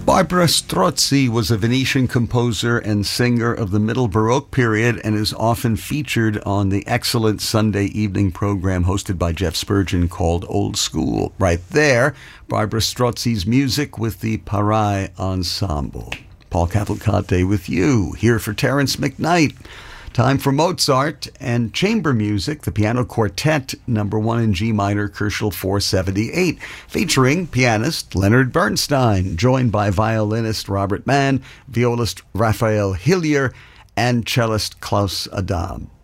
Barbara Strozzi was a Venetian composer and singer of the Middle Baroque period and is often featured on the excellent Sunday evening program hosted by Jeff Spurgeon called Old School. Right there, Barbara Strozzi's music with the Parai Ensemble. Paul Cavalcante with you, here for Terence McKnight. Time for Mozart and chamber music, the piano quartet, number 1 in G minor, Köchel 478, featuring pianist Leonard Bernstein, joined by violinist Robert Mann, violist Raphael Hillier, and cellist Klaus Adam.